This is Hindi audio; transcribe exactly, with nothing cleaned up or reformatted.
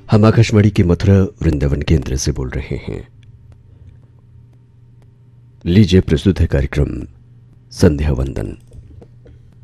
हम आकाशवाणी के मथुरा वृंदावन केंद्र से बोल रहे हैं। लीजिए प्रस्तुत है कार्यक्रम संध्या वंदन।